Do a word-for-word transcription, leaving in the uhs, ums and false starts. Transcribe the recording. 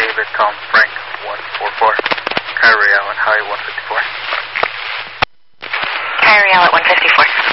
David, Tom, Frank, one four four. Kyrie Allen, High one fifty-four. Kyrie Allen, one fifty-four.